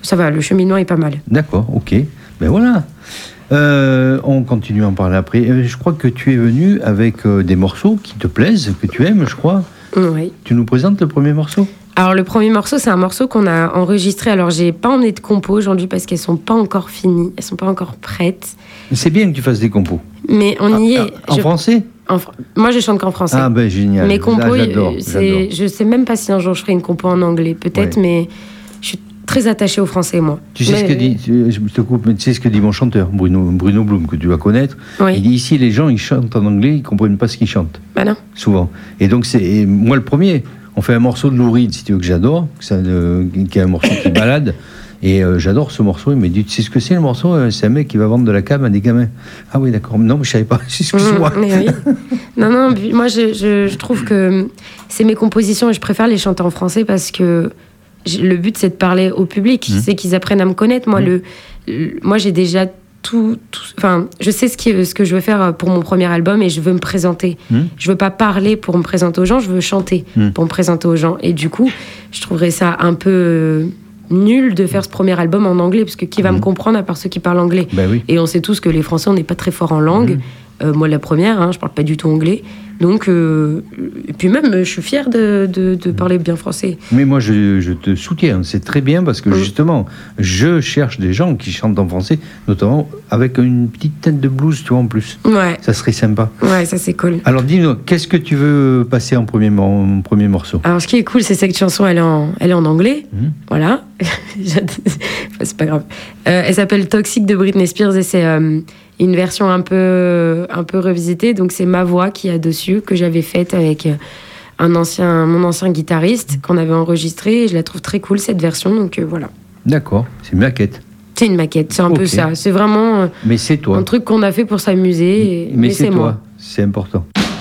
ça va, le cheminement est pas mal. D'accord, ok. Ben voilà. On continue à en parler après. Je crois que tu es venu avec des morceaux qui te plaisent, que tu aimes, je crois. Oui. Tu nous présentes le premier morceau ? Alors, le premier morceau, c'est un morceau qu'on a enregistré. Alors, j'ai pas emmené de compos aujourd'hui parce qu'elles sont pas encore finies. Elles sont pas encore prêtes. C'est bien que tu fasses des compos. Mais on y est. En français ? Moi, je chante qu'en français. Ah ben génial. Mes compos, j'adore. Je sais même pas si un jour je ferai une compo en anglais. Peut-être, mais je suis très attachée au français, moi. Tu sais ce que dit, je te coupe, mais tu sais ce que dit mon chanteur, Bruno Blum, que tu vas connaître. Oui. Il dit ici, les gens, ils chantent en anglais, ils comprennent pas ce qu'ils chantent. Bah non. Souvent. Et donc, moi le premier. On fait un morceau de Lou Reed, si tu veux, que j'adore, qui est un morceau qui balade. Et j'adore ce morceau. Il m'a dit, tu sais ce que c'est le morceau ? C'est un mec qui va vendre de la cam à des gamins. Ah oui, d'accord. Non, mais je savais pas. Excuse-moi. Mais oui. Non, moi, je trouve que c'est mes compositions et je préfère les chanter en français parce que le but, c'est de parler au public. C'est qu'ils apprennent à me connaître. Moi, moi j'ai déjà enfin, je sais ce que je veux faire pour mon premier album et je veux me présenter. Je veux pas parler pour me présenter aux gens, je veux chanter pour me présenter aux gens. Et du coup, je trouverais ça un peu nul de faire ce premier album en anglais, parce que qui va me comprendre à part ceux qui parlent anglais. Ben oui. Et on sait tous que les Français, on n'est pas très forts en langue. Moi, la première, je parle pas du tout anglais. Donc, et puis même, je suis fière de parler bien français. Mais moi, je te soutiens. C'est très bien parce que justement, je cherche des gens qui chantent en français, notamment avec une petite tête de blues, tu vois, en plus. Ouais. Ça serait sympa. Ouais, ça c'est cool. Alors, dis-nous, qu'est-ce que tu veux passer en premier morceau ? Alors, ce qui est cool, c'est que cette chanson, elle est en anglais. Voilà. C'est pas grave. Elle s'appelle Toxic de Britney Spears et c'est une version un peu revisitée. Donc, c'est ma voix qui a dessus, que j'avais faite avec mon ancien guitariste, qu'on avait enregistré. Et je la trouve très cool, cette version. Donc, voilà. D'accord, c'est une maquette. C'est une maquette, c'est un peu ça. C'est vraiment mais c'est toi. un truc qu'on a fait pour s'amuser. Mais c'est moi. toi, c'est important.